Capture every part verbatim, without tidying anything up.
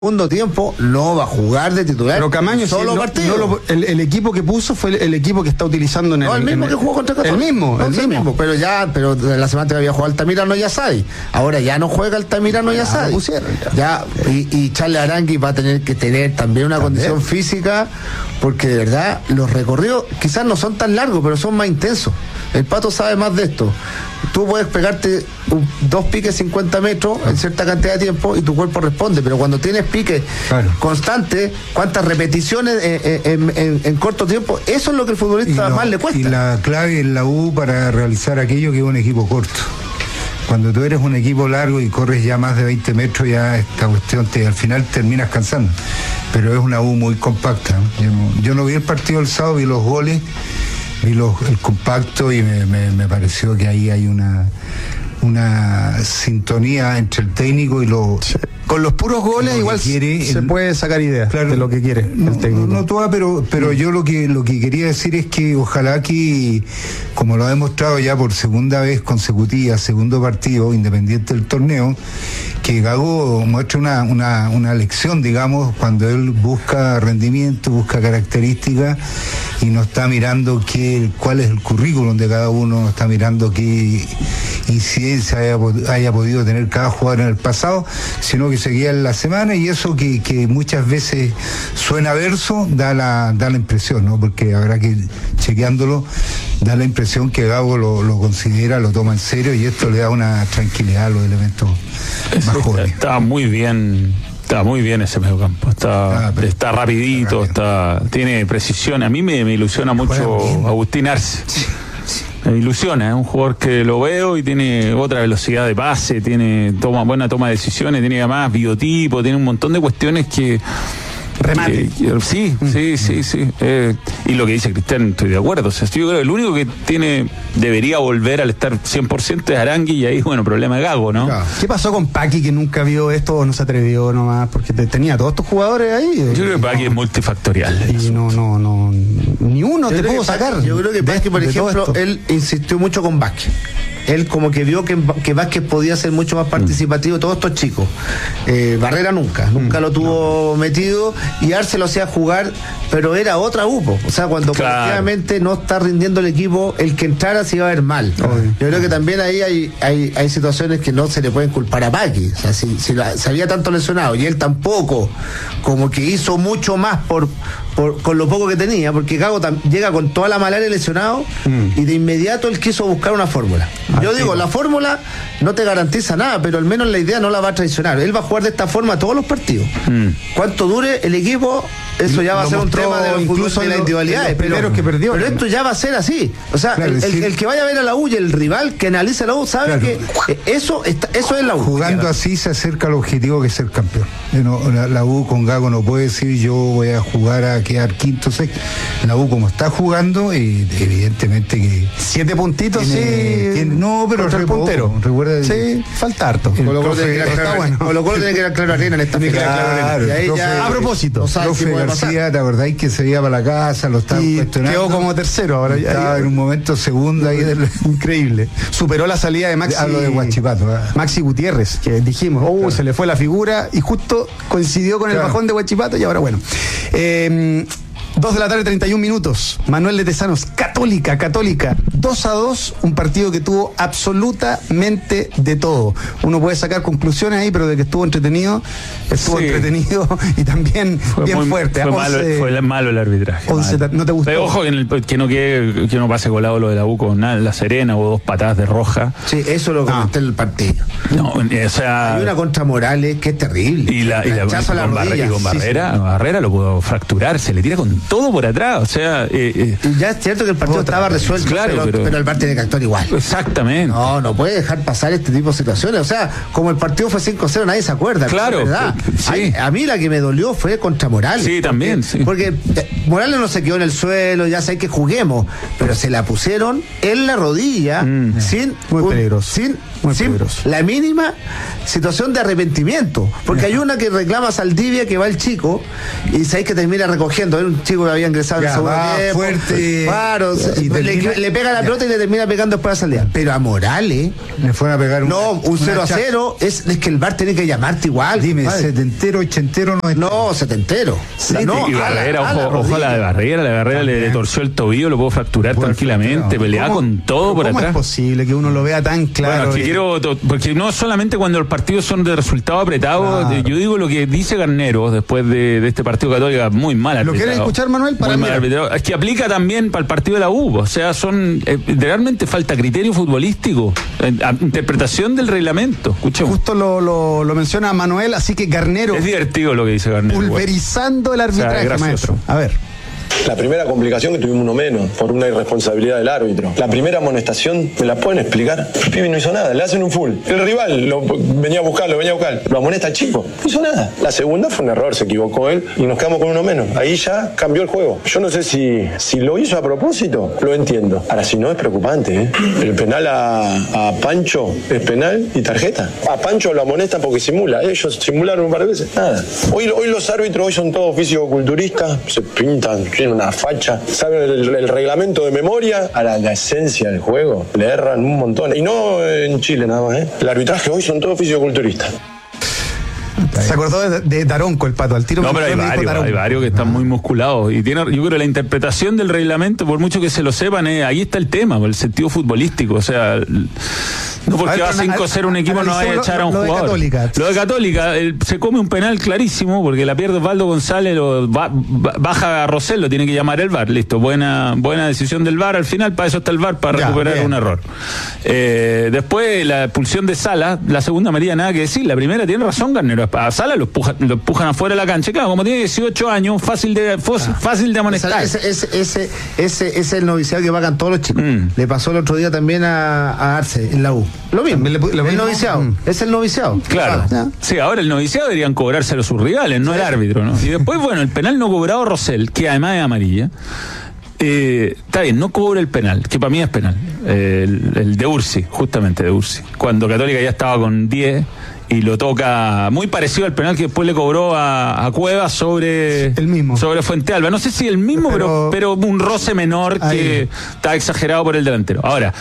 segundo tiempo no va a jugar de titular. Pero Camaño, solo sí, no, partido. no lo, el, el equipo que puso fue el, el equipo que está utilizando en el. No, el mismo en que jugó contra Católica. El mismo, no, el sí, mismo. mismo. Pero ya, pero la semana que había jugado Altamirano Yasai. Ahora ya no juega Altamirano Yasai. pusieron, ya. ya y, y Charles Arangui va a tener que tener también una ¿También? condición física, porque de verdad los recorridos quizás no son tan largos, pero son más intensos. El Pato sabe más de esto. Tú puedes pegarte un, dos piques cincuenta metros en cierta cantidad de tiempo y tu cuerpo responde, pero cuando tienes piques claro. constantes, cuántas repeticiones en, en, en, en corto tiempo, eso es lo que el futbolista lo, más le cuesta. Y la clave en la U para realizar aquello que es un equipo corto. Cuando tú eres un equipo largo y corres ya más de veinte metros, ya esta cuestión te, al final terminas cansando. Pero es una U muy compacta. Yo no, yo no vi el partido del sábado, vi los goles, vi los, el compacto y me, me, me pareció que ahí hay una una sintonía entre el técnico y los... Sí. Con los puros goles igual quiere, se el, puede sacar ideas claro, de lo que quiere no, el técnico. No, no toda, pero, pero mm. yo lo que lo que quería decir es que ojalá que, como lo ha demostrado ya por segunda vez consecutiva, segundo partido independiente del torneo, que Gago muestre una, una, una lección, digamos, cuando él busca rendimiento, busca características y no está mirando qué, cuál es el currículum de cada uno, no está mirando qué incidencia haya, haya podido tener cada jugador en el pasado, sino que seguía en la semana, y eso que, que muchas veces suena verso, da la, da la impresión, ¿no? Porque habrá que, chequeándolo, da la impresión que Gago lo, lo considera, lo toma en serio, y esto le da una tranquilidad a los elementos más sí, jóvenes. Está muy bien. Está muy bien ese mediocampo, está, ah, está rapidito, está, tiene precisión. A mí me, me ilusiona mucho Agustín Arce. Sí, sí. Me ilusiona, es un jugador que lo veo y tiene otra velocidad de pase, tiene toma buena toma de decisiones, tiene además biotipo, tiene un montón de cuestiones que... Remate. Que, que, sí, mm. sí, sí, sí. Eh, y lo que dice Cristian, estoy de acuerdo. O sea, yo creo que el único que tiene, debería volver al estar cien por ciento es Arangui, y ahí, bueno, problema de Gago, ¿no? Claro. ¿Qué pasó con Paqui, que nunca vio esto o no se atrevió nomás? Porque te, tenía todos estos jugadores ahí. Yo creo que Paqui no, es multifactorial. Y no, no, no. Ni uno yo te puedo sacar. Paqui, yo creo que Paqui, por ejemplo, él insistió mucho con Vázquez. Él como que vio que, que Vázquez podía ser mucho más participativo, todos estos chicos. Eh, Barrera nunca, nunca mm, lo tuvo no. metido, y Arce lo hacía jugar, pero era otra U P O. O sea, cuando claro. colectivamente no está rindiendo el equipo, el que entrara se iba a ver mal. Obvio. Yo creo que también ahí hay, hay, hay situaciones que no se le pueden culpar a Paqui. O sea, si, si la, se había tanto lesionado y él tampoco, como que hizo mucho más por, por con lo poco que tenía, porque Gago tam, llega con toda la malaria lesionado mm. y de inmediato él quiso buscar una fórmula. Yo digo, la fórmula no te garantiza nada, pero al menos la idea no la va a traicionar. Él va a jugar de esta forma todos los partidos. Mm. Cuánto dure el equipo, eso ya va a ser un tema de, incluso de las individualidades. Pero, que perdió, pero esto ya va a ser así. O sea, claro, el, el, el que vaya a ver a la U y el rival que analice a la U sabe claro. que eso, está, eso es la U. Jugando así se acerca al objetivo que es ser campeón. No, la, la U con Gago no puede decir yo voy a jugar a quedar quinto, sexto. La U como está jugando, y evidentemente que... Siete puntitos, tiene, sí. Tiene, no, pero el puntero. Recuerda, sí, falta harto. Colo Colo tiene que quedar claro arena en esta claro, y ahí profe, ya, a propósito, no profe García, ¿te acordáis que se iba para la casa? Lo estaba cuestionando. Quedó como tercero ahora. Estaba ahí, en un momento segundo ahí del... Increíble. Superó la salida de Maxi. Hablo de Huachipato. ¿eh? Maxi Gutiérrez, que dijimos, oh, claro. se le fue la figura, y justo coincidió con claro. el bajón de Huachipato, y ahora bueno. Eh, Dos de la tarde, treinta y un minutos. Manuel de Tesanos, Católica, Católica. Dos a dos, un partido que tuvo absolutamente de todo. Uno puede sacar conclusiones ahí, pero de que estuvo entretenido, estuvo sí. entretenido y también fue bien muy, fuerte. Fue, malo, fue malo el arbitraje. once, ¿no te gustó? Pero ojo que, en el, que, no quede, que no pase colado lo de la U con nada, La Serena, o dos patadas de roja. Sí, eso lo comenté en el partido. No, o sea... Hay una contra Morales que es terrible. Y la, y la, con, la con, Barre, y con Barrera, sí, sí. Barrera lo pudo fracturar, se le tira con todo por atrás, o sea... Eh, eh. Y ya es cierto que el partido otra, estaba resuelto, claro, pero, pero, pero el VAR tiene que actuar igual. Exactamente. No, no puede dejar pasar este tipo de situaciones. O sea, como el partido fue cinco cero, nadie se acuerda. Claro. ¿Verdad? Sí. Ay, a mí la que me dolió fue contra Morales. Sí, también. Porque, sí. porque eh, Morales no se quedó en el suelo, ya sé que juguemos, pero se la pusieron en la rodilla, mm. sin... Muy peligroso. Sin, Muy sin peligroso. la mínima situación de arrepentimiento. Porque hay una que reclama Saldivia, que va el chico, y sabéis que termina recogiendo. Era un chico chico que había ingresado ya, en el segundo va, tiempo. Fuerte. Claro, y le, termina, le pega la pelota y le termina pegando después de salida. Pero a Morales le fueron a pegar un, no, un cero a cero, es, es que el V A R tiene que llamarte igual. Dime, padre. setentero, ochentero, no es. No, setentero. Sí, no, y Barrera, a la, ojo, a la ojo a la de Barrera, la de Barrera le, le torció el tobillo, lo puedo fracturar Puede tranquilamente, fracturar. peleaba con todo por ¿Cómo atrás. es posible que uno lo vea tan claro? Bueno, es que y... quiero, porque no solamente cuando los partidos son de resultado apretado, Claro. yo digo lo que dice Garnero después de, de este partido Católica, muy mal arbitrado. ¿Lo quieres escuchar, Manuel? Para muy mal mira. arbitrado. Es que aplica también para el partido de la U, o sea, son eh, realmente falta criterio futbolístico, eh, a- interpretación del reglamento. Escuchemos. Justo lo, lo, lo menciona Manuel, así que Garnero Es divertido lo que dice Garnero. pulverizando el O sea, arbitraje, es gracioso. maestro. A ver. La primera complicación que tuvimos uno menos, por una irresponsabilidad del árbitro. La primera amonestación, ¿me la pueden explicar? El pibe no hizo nada, le hacen un full. El rival lo venía a buscar, lo venía a buscar. Lo amonesta el chico, no hizo nada. La segunda fue un error, se equivocó él y nos quedamos con uno menos. Ahí ya cambió el juego. Yo no sé si, si lo hizo a propósito, lo entiendo. Ahora, si no, es preocupante, ¿eh? El penal a, a Pancho es penal y tarjeta. A Pancho lo amonestan porque simula. Ellos simularon un par de veces. Nada. Hoy, hoy los árbitros hoy son todos físico-culturistas, se pintan, tienen una facha, saben el, el reglamento de memoria. Ahora, la esencia del juego, le erran un montón. Y no en Chile nada más, ¿eh? El arbitraje hoy son todos físico-culturistas. Se acordó de, de Daronco, el pato, al tiro. No, pero hay me dijo varios, Daronco. hay varios que están muy musculados. Y tiene, yo creo que la interpretación del reglamento, por mucho que se lo sepan, eh, ahí está el tema, el sentido futbolístico. O sea, el- no porque A ver, va pero cinco cero un equipo no vaya a analicemos echar a un lo- lo de jugador. Católica. Lo de Católica, el- se come un penal clarísimo porque la pierde Osvaldo González, lo ba- ba- baja a Rosell, lo tiene que llamar el V A R. Listo, buena, buena decisión del V A R al final, para eso está el V A R, para Ya, recuperar bien. un error. Eh, después la expulsión de Sala, la segunda María nada que decir, la primera tiene razón Garnero, a Sala lo, empuja- lo empujan afuera de la cancha, claro, como tiene dieciocho años, fácil de, fos- fácil de amonestar. Ese, ese, ese, ese, ese es el noviciado que pagan todos los chicos. Mm. Le pasó el otro día también a, a Arce en la U. Lo mismo. También le pu- lo el mismo. noviciado. Mm. Es el noviciado. Claro. Ah, Sí, ahora el noviciado deberían cobrárselo sus rivales, no el árbitro, ¿no? Y después, bueno, el penal no cobrado Rosell, que además es amarilla. Eh, está bien, no cobra el penal, que para mí es penal. Eh, el, el de Ursi, justamente de Ursi. Cuando Católica ya estaba con diez y lo toca muy parecido al penal que después le cobró a, a Cuevas sobre, El mismo. sobre Fuente Alba. No sé si el mismo, pero, Pero- pero un roce menor Ahí. que está exagerado por el delantero. Ahora,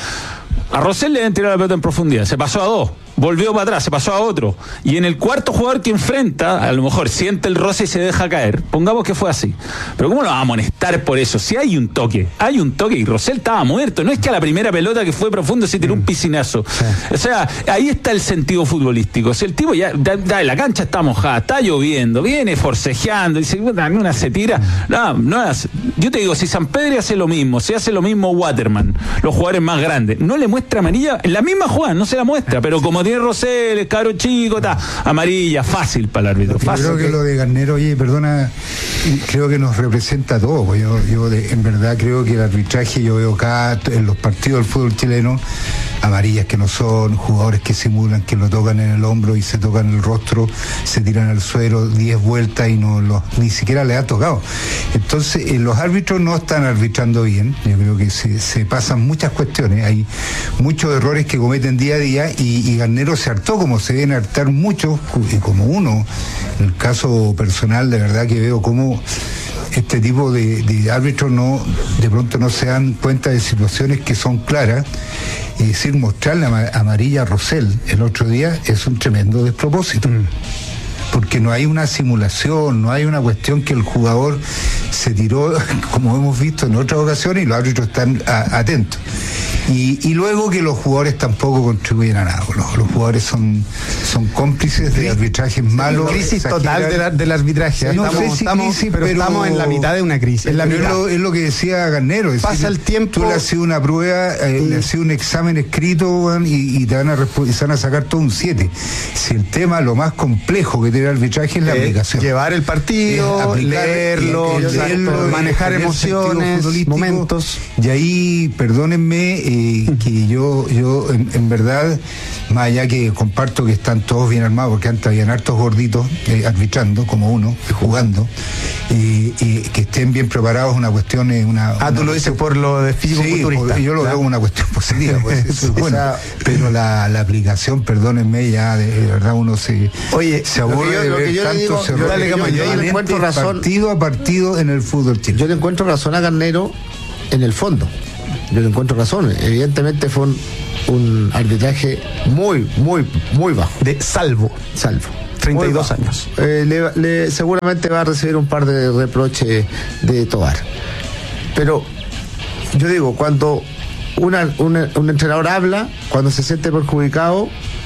a Rosell le deben tirar la pelota en profundidad, se pasó a dos. Volvió para atrás, se pasó a otro. Y en el cuarto jugador que enfrenta, a lo mejor siente el roce y se deja caer. Pongamos que fue así. Pero ¿cómo lo va a amonestar por eso? Si hay un toque, hay un toque y Rosell estaba muerto. No es que a la primera pelota que fue profundo se tiró un piscinazo. O sea, ahí está el sentido futbolístico. Si el tipo ya, ya- ya la cancha está mojada, está lloviendo, viene forcejeando, dice, "Puta, una se tira". No, no es- yo te digo, si San Pedro hace lo mismo, si hace lo mismo Waterman, los jugadores más grandes, no le muestra amarilla, en la misma jugada, no se la muestra, pero como tiene Rosell, es caro chico, está amarilla, fácil para el árbitro, Yo fácil. creo que lo de Garnero, oye, perdona, creo que nos representa a todos. Pues yo, yo de- en verdad creo que el arbitraje, yo veo acá en los partidos del fútbol chileno, amarillas que no son, jugadores que simulan, que lo tocan en el hombro y se tocan el rostro, se tiran al suelo diez vueltas y no los, ni siquiera le ha tocado. Entonces, eh, los árbitros no están arbitrando bien. Yo creo que se, se pasan muchas cuestiones. Hay muchos errores que cometen día a día y, y Garnero se hartó, como se deben hartar muchos, y como uno. En el caso personal, de verdad que veo cómo este tipo de, de árbitros no, de pronto no se dan cuenta de situaciones que son claras. Es decir, mostrar la ama- amarilla a Rosell el otro día es un tremendo despropósito. Porque no hay una simulación, no hay una cuestión que el jugador se tiró, como hemos visto en otras ocasiones, y los árbitros están a- atentos. Y, y luego que los jugadores tampoco contribuyen a nada. Los, los jugadores son, son cómplices de arbitrajes malos. Crisis exageran. total de la- del arbitraje. No estamos, sé si estamos- crisis, pero, estamos en la mitad de una crisis. En la pero mitad. Es, lo, es lo que decía Garnero. es Pasa decir, el tiempo. Tú le haces una prueba, eh, le haces un examen escrito, weón, y, y te van a respo- y se van a sacar todo un siete. Si el tema, lo más complejo que tiene el arbitraje es la Eh, aplicación. llevar el partido, Es aplicar, leerlo, el- el exacto, leerlo, manejar tener sentido emociones, futbolístico. momentos. Y ahí, perdónenme, eh, que yo, yo en, en verdad más allá que comparto que están todos bien armados, porque antes habían hartos gorditos eh, arbitrando, como uno, jugando, y, y que estén bien preparados es una cuestión... Es una, ah, una tú lo dices por lo de físico-culturista. Sí, yo lo ¿verdad? veo como una cuestión positiva, pues, eso es bueno. Esa, pero la, la aplicación, perdónenme, ya de, de verdad uno se, Oye, se aburre yo, de ver yo tantos digo, errores. dale, yo, yo le encuentro razón, partido a partido en el fútbol chileno. Yo le encuentro razón a Garnero en el fondo. Yo le encuentro razón. Evidentemente fue un, un arbitraje muy, muy, muy bajo. De salvo. Salvo. treinta y dos años. Eh, le, le, seguramente va a recibir un par de reproches de Tobar. Pero yo digo, cuando una, una, un entrenador habla, cuando se siente perjudicado,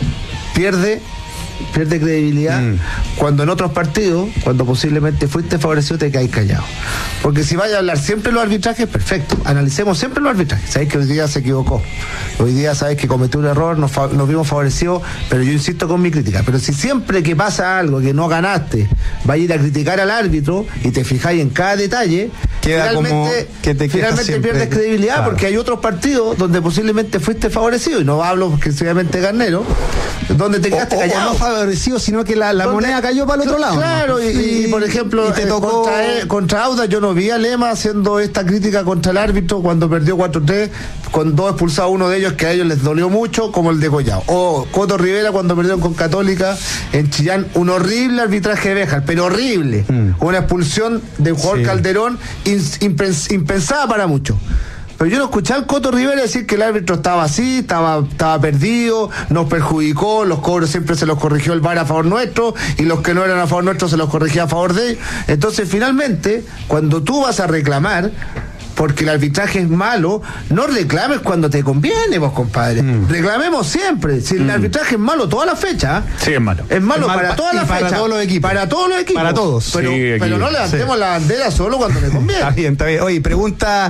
pierde pierde credibilidad, mm. cuando en otros partidos, cuando posiblemente fuiste favorecido, te caes callado. Porque si vaya a hablar siempre los arbitrajes, perfecto, analicemos siempre los arbitrajes. Sabéis que hoy día se equivocó, hoy día sabéis que cometió un error, nos, fa- nos vimos favorecidos, pero yo insisto con mi crítica. Pero si siempre que pasa algo que no ganaste, vais a ir a criticar al árbitro y te fijáis en cada detalle, queda finalmente, como que te finalmente siempre, pierdes credibilidad, claro. Porque hay otros partidos donde posiblemente fuiste favorecido, y no hablo exclusivamente de Garnero, donde te quedaste o, callado. O no favorecido, sino que la, la moneda cayó para el otro lado. Claro, ¿no? y, y, y por ejemplo, y te tocó... contra, contra Audax, yo no vi a Lema haciendo esta crítica contra el árbitro cuando perdió cuatro tres, con dos expulsados, uno de ellos que a ellos les dolió mucho, como el de Collao. O Coto Rivera cuando perdieron con Católica en Chillán, un horrible arbitraje de Béjar, pero horrible. Mm. Una expulsión del jugador sí. Calderón impens, impensada para muchos. Pero yo no escuché al Coto Rivera decir que el árbitro estaba así, estaba, estaba perdido, nos perjudicó, los cobros siempre se los corrigió el V A R a favor nuestro, y los que no eran a favor nuestro se los corrigía a favor de ellos. Entonces, finalmente, cuando tú vas a reclamar porque el arbitraje es malo, no reclames cuando te conviene, vos, compadre. Mm. Reclamemos siempre. Si el mm. arbitraje es malo toda la fecha, sí, es malo. Es malo es para mal, toda la fecha. Para todos los equipos. Para todos los equipos. Para todos. Pero, sí, pero no levantemos sí. la bandera solo cuando le conviene. Está bien, está bien. Oye, pregunta...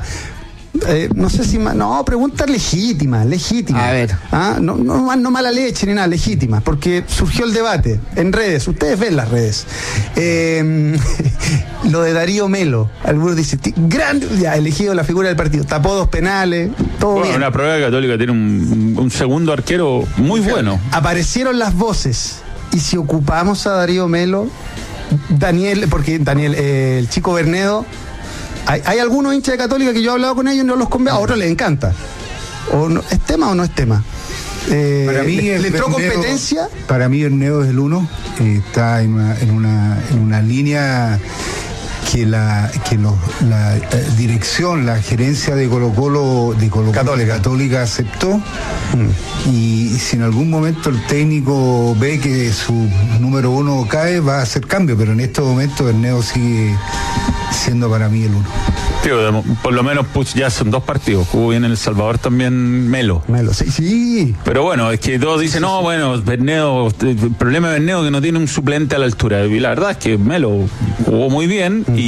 Eh, no sé si... No, pregunta legítima, legítima. A ver. ¿Ah? No, no, no mala leche ni nada, legítima, porque surgió el debate en redes, ustedes ven las redes. Eh, lo de Darío Melo, algunos dicen, grande, ya elegido la figura del partido, tapó dos penales, todo bueno, bien. Una prueba que Católica tiene un, un segundo arquero muy bueno. Aparecieron las voces, y si ocupamos a Darío Melo, Daniel, porque Daniel, eh, el chico Bernedo, Hay, hay algunos hinchas de Católica que yo he hablado con ellos y no los convence, a otros les encanta. O no, ¿es tema o no es tema? Eh, para mí ¿Le, el le entró Bernedo, competencia? Para mí Bernedo es el uno, eh, está en una, en una, en una línea que la que los, la eh, dirección, la gerencia de Colo Colo, de Colo Colo Católica. Católica aceptó, mm. y, y si en algún momento el técnico ve que su número uno cae, va a hacer cambio, pero en este momento Bernedo sigue siendo para mí el uno. Tío, por lo menos pues, ya son dos partidos. Jugó bien en El Salvador también Melo. Melo, sí, sí. Pero bueno, es que todos dicen, no, bueno, Bernedo, el problema de Bernedo es que no tiene un suplente a la altura. Y la verdad es que Melo jugó muy bien, mm. y,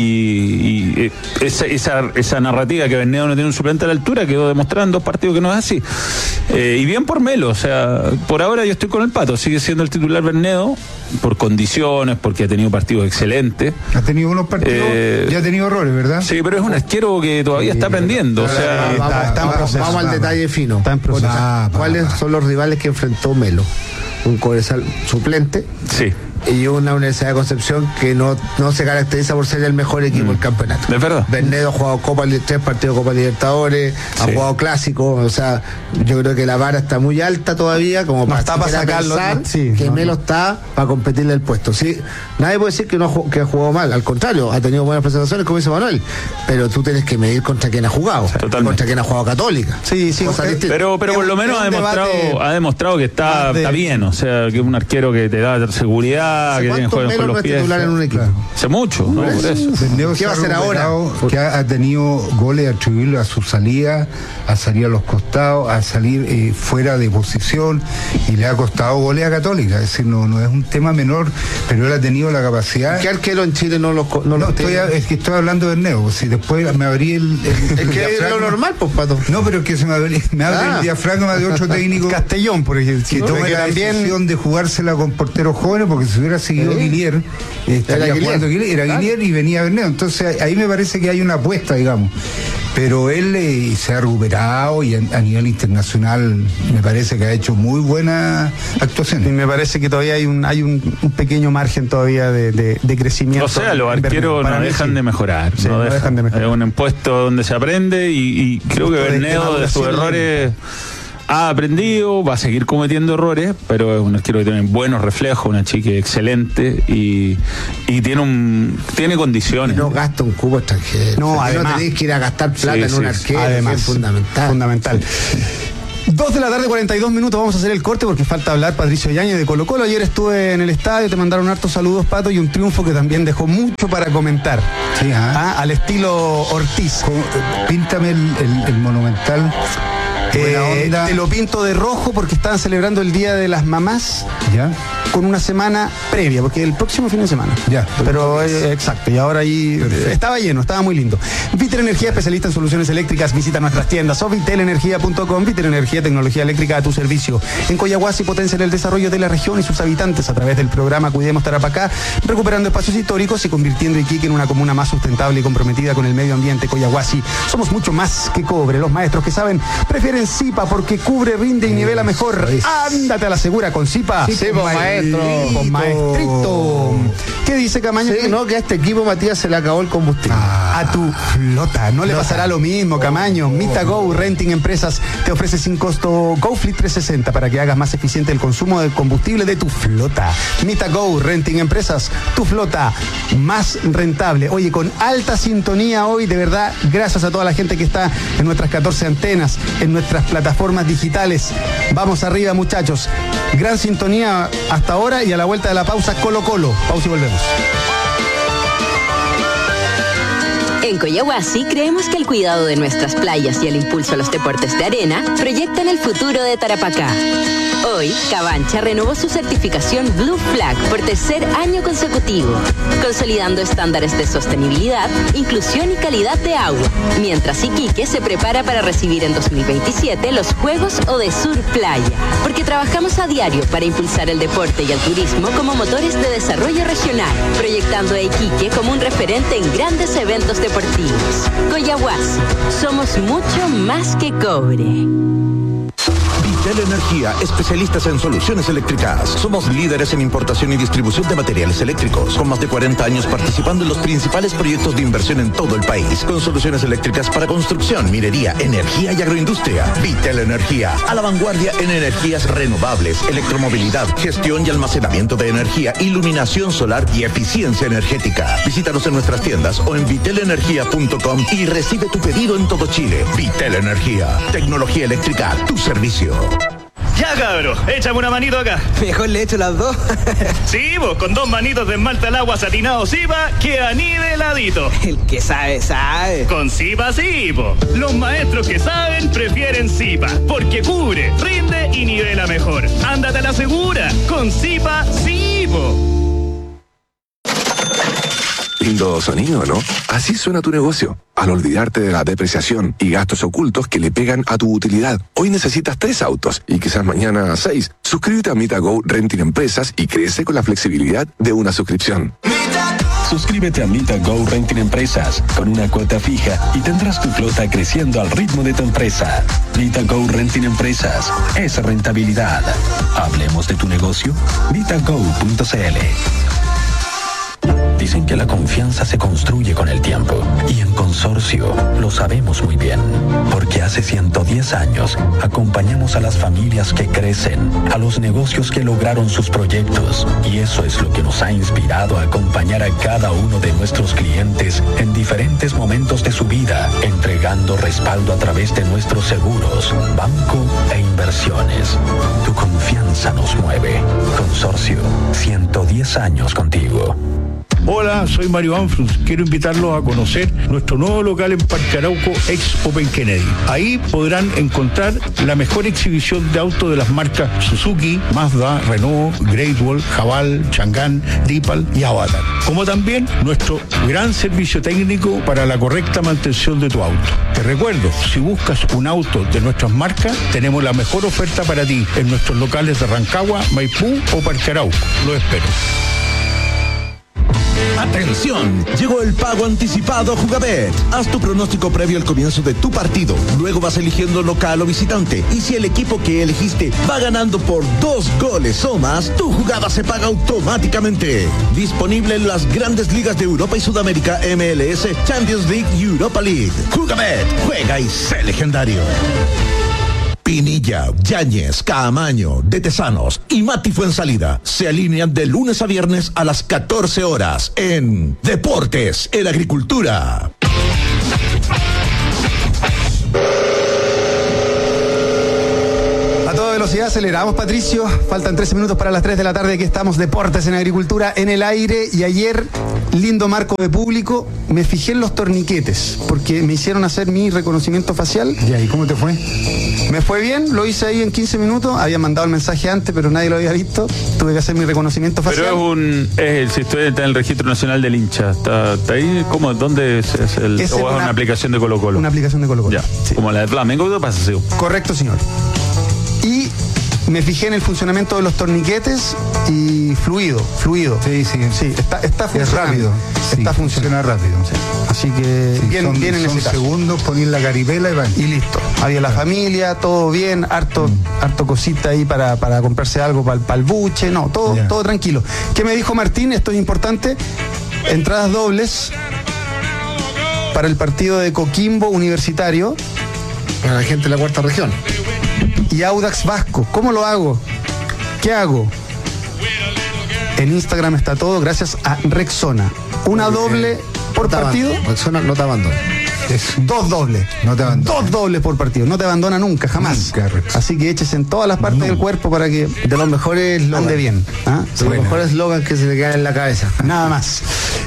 y esa, esa, esa narrativa que Bernedo no tiene un suplente a la altura quedó demostrada en dos partidos que no es así. Eh, y bien por Melo, o sea, por ahora yo estoy con el Pato, sigue siendo el titular Bernedo, por condiciones, porque ha tenido partidos excelentes. Ha tenido unos partidos, eh, ya ha tenido errores, ¿verdad? Sí, pero es un arquero que todavía sí, está aprendiendo. O sea, vamos, está, está vamos, proceso, vamos al detalle fino. Está en proceso. Ah, ¿Cuáles son los rivales que enfrentó Melo? Un Cobresal suplente. Sí. Y una Universidad de Concepción que no, no se caracteriza por ser el mejor equipo mm. del campeonato. Es verdad. Bernedo ha jugado Copa, tres partidos de Copa Libertadores, sí. ha jugado clásicos, o sea, yo creo que la vara está muy alta todavía, como no para, está para sacarlo, pensar no, sí, que no, Melo no. está para competirle el puesto. Sí, nadie puede decir que no que ha jugado mal, al contrario, ha tenido buenas presentaciones, como dice Manuel, pero tú tienes que medir contra quién ha jugado, Totalmente. contra quién ha jugado Católica. Sí, sí, okay. pero, pero por lo menos ha demostrado, ha demostrado que está, de... está bien, o sea, que es un arquero que te da seguridad, que tiene juegos con los no pies. Titular en un equipo. Claro. Hace mucho, ¿no? Por eso. ¿Qué va a hacer ahora? Que ha, ha tenido goles atribuibles a su salida, a salir a los costados, a salir eh, fuera de posición, y le ha costado goles a Católica. Es decir, no, no es un tema menor, pero él ha tenido la capacidad. ¿Qué arquero en Chile no lo no, no estoy a, es que estoy hablando de Neo, si después me abrí el, el, el es que es lo normal, pues, Pato. No, pero es que se me abre, me abre ah. el diafragma de otro técnico. Castellón, por ejemplo. Que ¿no? tome la también... decisión de jugársela con porteros jóvenes, porque si hubiera seguido ¿Eh? Guilier, estaría era jugando Guilier, era claro. Guilier y venía Bernedo. Entonces ahí me parece que hay una apuesta, digamos. pero él eh, se ha recuperado y a, a nivel internacional me parece que ha hecho muy buena actuación. Y me parece que todavía hay un hay un, un pequeño margen todavía de, de, de crecimiento. O sea, los arqueros no dejan, sí. de mejorar, sí, no, no dejan, dejan de mejorar. Es un puesto donde se aprende y, y creo que Bernedo de sus errores ha aprendido, va a seguir cometiendo errores, pero es un arquero que tiene buenos reflejos, una chica excelente y, y tiene un tiene condiciones. Y no gasta un cubo extranjero. No, o sea, además, no tenés que ir a gastar plata sí, en un sí, arquero, además, es fundamental. Fundamental. Dos de la tarde, cuarenta y dos minutos, vamos a hacer el corte porque falta hablar Patricio Yáñez de Colo Colo. Ayer estuve en el estadio, te mandaron hartos saludos, Pato, y un triunfo que también dejó mucho para comentar. Sí, ah, al estilo Ortiz. Con, píntame el, el, el Monumental. Eh, te lo pinto de rojo porque estaban celebrando el Día de las Mamás. Ya. Con una semana previa, porque el próximo fin de semana. Ya. Pero eh, exacto, y ahora ahí eh, estaba lleno, estaba muy lindo. Vitel Energía, especialista en soluciones eléctricas, visita nuestras tiendas o vitel energía punto com. Vitel Energía, tecnología eléctrica a tu servicio. En Coyahuasi potencian el desarrollo de la región y sus habitantes a través del programa Cuidemos Tarapacá, recuperando espacios históricos y convirtiendo Iquique en una comuna más sustentable y comprometida con el medio ambiente. Coyahuasi, somos mucho más que cobre. Los maestros que saben prefieren Zipa porque cubre, rinde y nivela mejor. Ándate a la segura con Zipa. Sí, sí, pues, maestro. Con maestrito. ¿Qué dice Camaño? Sí, no, que a este equipo, Matías, se le acabó el combustible. Ah, a tu flota. No le pasará lo mismo, Camaño. Mitago Renting Empresas te ofrece sin costo GoFleet trescientos sesenta para que hagas más eficiente el consumo de combustible de tu flota. Mitago Renting Empresas, tu flota más rentable. Oye, con alta sintonía hoy, de verdad, gracias a toda la gente que está en nuestras catorce antenas, en nuestras plataformas digitales. Vamos arriba, muchachos. Gran sintonía hasta ahora y a la vuelta de la pausa, Colo Colo. Pausa y volvemos. En Coyahuasi creemos que el cuidado de nuestras playas y el impulso a los deportes de arena proyectan el futuro de Tarapacá. Hoy, Cabancha renovó su certificación Blue Flag por tercer año consecutivo, consolidando estándares de sostenibilidad, inclusión y calidad de agua, mientras Iquique se prepara para recibir en dos mil veintisiete los Juegos Odesur Playa, porque trabajamos a diario para impulsar el deporte y el turismo como motores de desarrollo regional, proyectando a Iquique como un referente en grandes eventos deportivos. Coyahuasi, somos mucho más que cobre. Vitel Energía, especialistas en soluciones eléctricas. Somos líderes en importación y distribución de materiales eléctricos, con más de cuarenta años participando en los principales proyectos de inversión en todo el país, con soluciones eléctricas para construcción, minería, energía y agroindustria. Vitel Energía, a la vanguardia en energías renovables, electromovilidad, gestión y almacenamiento de energía, iluminación solar y eficiencia energética. Visítanos en nuestras tiendas o en vitel energía punto com y recibe tu pedido en todo Chile. Vitel Energía, tecnología eléctrica a tu servicio. Ya, cabros, échame una manito acá. Mejor le echo las dos. Sí, vos, con dos manitos de esmalte al agua satinado Zipa, queda niveladito. El que sabe, sabe. Con Zipa sí, po. Los maestros que saben prefieren Zipa, porque cubre, rinde y nivela mejor. Ándate a la segura, con Zipa sí, po. Lindo sonido, ¿no? Así suena tu negocio. Al olvidarte de la depreciación y gastos ocultos que le pegan a tu utilidad. Hoy necesitas tres autos y quizás mañana seis. Suscríbete a Mitago Renting Empresas y crece con la flexibilidad de una suscripción. Suscríbete a Mitago Renting Empresas con una cuota fija y tendrás tu flota creciendo al ritmo de tu empresa. Mitago Renting Empresas es rentabilidad. Hablemos de tu negocio. Mitago punto c l. Dicen que la confianza se construye con el tiempo y en Consorcio lo sabemos muy bien, porque hace ciento diez años acompañamos a las familias que crecen, a los negocios que lograron sus proyectos y eso es lo que nos ha inspirado a acompañar a cada uno de nuestros clientes en diferentes momentos de su vida, entregando respaldo a través de nuestros seguros, banco e inversiones. Tu confianza nos mueve. Consorcio, ciento diez años contigo. Hola, soy Mario Anfrus. Quiero invitarlos a conocer nuestro nuevo local en Parque Arauco, ex Open Kennedy. Ahí podrán encontrar la mejor exhibición de autos de las marcas Suzuki, Mazda, Renault, Great Wall, Haval, Chang'an, Dipal y Avatar. Como también nuestro gran servicio técnico para la correcta mantención de tu auto. Te recuerdo, si buscas un auto de nuestras marcas, tenemos la mejor oferta para ti en nuestros locales de Rancagua, Maipú o Parque Arauco. Lo espero. ¡Atención! Llegó el pago anticipado Jugabet. Haz tu pronóstico previo al comienzo de tu partido. Luego vas eligiendo local o visitante. Y si el equipo que elegiste va ganando por dos goles o más, tu jugada se paga automáticamente. Disponible en las grandes ligas de Europa y Sudamérica, M L S, Champions League y Europa League. Jugabet, juega y sé legendario. Pinilla, Yáñez, Caamaño, De Tesanos y Mati Fuensalida se alinean de lunes a viernes a las catorce horas en Deportes en Agricultura. A toda velocidad aceleramos, Patricio. Faltan trece minutos para las tres de la tarde, que estamos Deportes en Agricultura en el aire. Y ayer, lindo marco de público, me fijé en los torniquetes porque me hicieron hacer mi reconocimiento facial. ¿Y ahí cómo te fue? Me fue bien, lo hice ahí en quince minutos. Había mandado el mensaje antes, pero nadie lo había visto. Tuve que hacer mi reconocimiento facial. Pero es un. Es el, si estoy en el registro nacional del hincha. ¿Está, está ahí? ¿Cómo? ¿Dónde es, es el.? Es ¿O es una, una aplicación de Colo-Colo? Una aplicación de Colo-Colo. Ya. Sí. Como la de Flamengo, ¿qué pasa, sí? Correcto, señor. Y me fijé en el funcionamiento de los torniquetes y fluido, fluido. Sí, sí. Sí, está, está funcionando. Es rápido. Está sí, funcionando. Funciona rápido. Sí. Así que sí, bien, son, bien en son ese caso. segundos, poner la caripela y van. Y listo. Había la familia, todo bien, harto, mm. harto cosita ahí para, para comprarse algo para el buche, no, todo, yeah. todo tranquilo. ¿Qué me dijo Martín? Esto es importante. Entradas dobles para el partido de Coquimbo Universitario. Para la gente de la cuarta región. Y Audax Vasco. ¿Cómo lo hago? ¿Qué hago? En Instagram está todo gracias a Rexona. Una doble por no partido. Rexona no te abandona. Es dos dobles. No te abandona. Dos dobles por partido. No te abandona nunca, jamás. Nunca, Así que échese en todas las partes no. del cuerpo para que de los mejores ande bien. ¿Ah? De los mejores slogans que se le quedan en la cabeza. Nada más.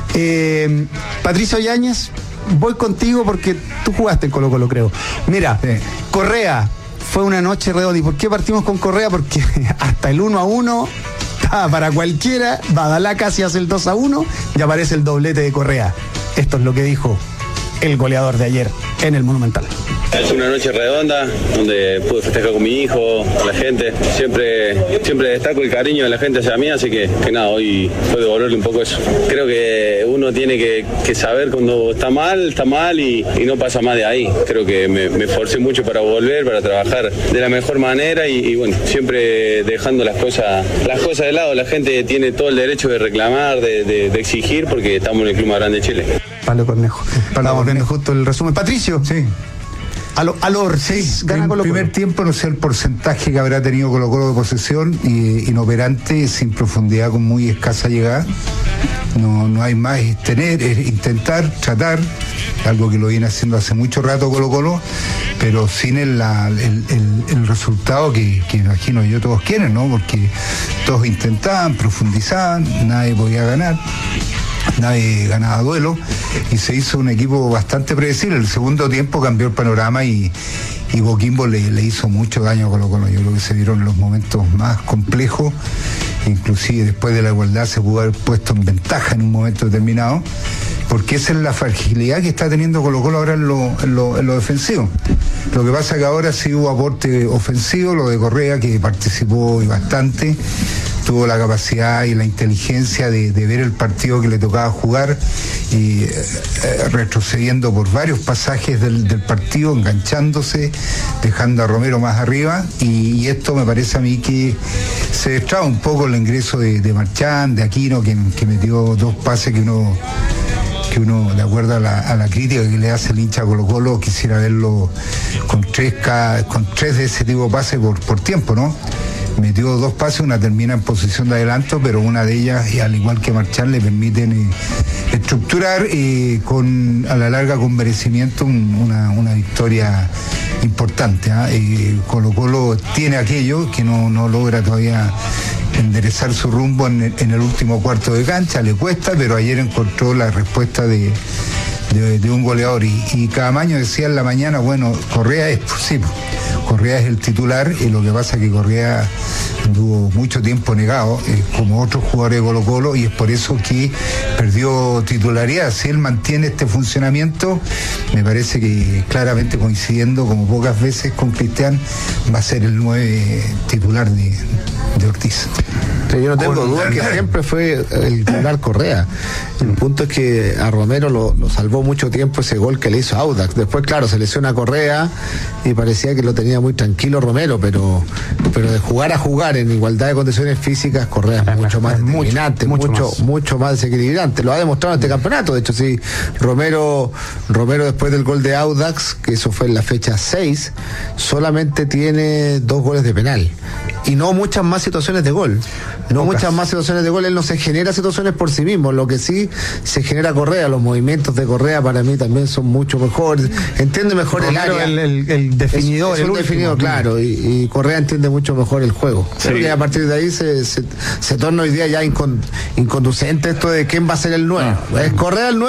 Eh, Patricio Yáñez, voy contigo porque tú jugaste en Colo-Colo, creo. Mira, sí. Correa. Fue una noche redonda. ¿Y por qué partimos con Correa? Porque hasta el uno a uno estaba para cualquiera. Badalá casi hace el dos a uno y aparece el doblete de Correa. Esto es lo que dijo el goleador de ayer en el Monumental. Es una noche redonda donde pude festejar con mi hijo, con la gente. Siempre, siempre destaco el cariño de la gente hacia mí, así que, que nada, hoy fue devolverle un poco eso. Creo que uno tiene que, que saber cuando está mal, está mal y, y no pasa más de ahí. Creo que me, me esforcé mucho para volver, para trabajar de la mejor manera y, y bueno, siempre dejando las cosas, las cosas de lado. La gente tiene todo el derecho de reclamar, de, de, de exigir, porque estamos en el club más grande de Chile. Palo Cornejo. Estamos viendo justo el resumen. Patricio. Sí. A lo, a lo Ortiz, gana en el primer tiempo no sé el porcentaje que habrá tenido Colo-Colo de posesión y inoperante, sin profundidad, con muy escasa llegada. No, no hay más, es tener, es intentar, tratar, algo que lo viene haciendo hace mucho rato Colo-Colo, pero sin el, la, el, el, el resultado que, que imagino yo todos quieren, ¿no? Porque todos intentaban, profundizaban, nadie podía ganar. Nadie ganaba duelo y se hizo un equipo bastante predecible. El segundo tiempo cambió el panorama y, y Coquimbo le, le hizo mucho daño a Colo-Colo. Yo creo que se vieron los momentos más complejos, inclusive después de la igualdad se pudo haber puesto en ventaja en un momento determinado, porque esa es la fragilidad que está teniendo Colo-Colo ahora en lo, en lo, en lo defensivo. Lo que pasa es que ahora sí hubo aporte ofensivo, lo de Correa, que participó y bastante, tuvo la capacidad y la inteligencia de, de ver el partido que le tocaba jugar y eh, retrocediendo por varios pasajes del, del partido, enganchándose, dejando a Romero más arriba, y, y esto me parece a mí que se destraba un poco el ingreso de, de Marchán, de Aquino, que, que metió dos pases que uno que uno, de acuerdo a la, a la crítica que le hace el hincha Colo-Colo, quisiera verlo con tres, con tres de ese tipo de pases por, por tiempo, ¿no? Metió dos pases, una termina en posición de adelanto, pero una de ellas, y al igual que Marchán, le permiten eh, estructurar eh, con a la larga con merecimiento un, una, una victoria importante. ¿eh? Eh, Colo-Colo tiene aquello que no, no logra todavía enderezar su rumbo en el, en el último cuarto de cancha, le cuesta, pero ayer encontró la respuesta de, de, de un goleador. Y, y Caamaño decía en la mañana, bueno, Correa es, pues, sí, Correa es el titular, y lo que pasa es que Correa estuvo mucho tiempo negado, eh, como otros jugadores de Colo-Colo, y es por eso que perdió titularidad. Si él mantiene este funcionamiento, me parece que claramente coincidiendo como pocas veces con Cristian, va a ser el nueve titular de, de Ortiz. Pero yo no tengo Con- duda que siempre fue el titular Correa. El punto es que a Romero lo, lo salvó mucho tiempo ese gol que le hizo Audax. Después, claro, se lesiona Correa y parecía que lo tenía muy tranquilo Romero, pero pero de jugar a jugar en igualdad de condiciones físicas, Correa es mucho más determinante, mucho, mucho mucho, más. mucho más desequilibrante. Lo ha demostrado en este campeonato. De hecho, sí, Romero, Romero después del gol de Audax, que eso fue en la fecha seis, solamente tiene dos goles de penal. Y no muchas más situaciones de gol. No Pocas. muchas más situaciones de gol. Él no se genera situaciones por sí mismo. Lo que sí se genera Correa. Los movimientos de Correa para mí también son mucho mejores. Entiende mejor el Romero, área. el, el- el definidor, Es, es el un último. definido, claro. Y, y Correa entiende mucho mejor el juego. Sí. Creo que a partir de ahí se, se, se torna hoy día ya incon- inconducente esto de quién va a ser el nueve. Ah. ¿Es Correa el nueve?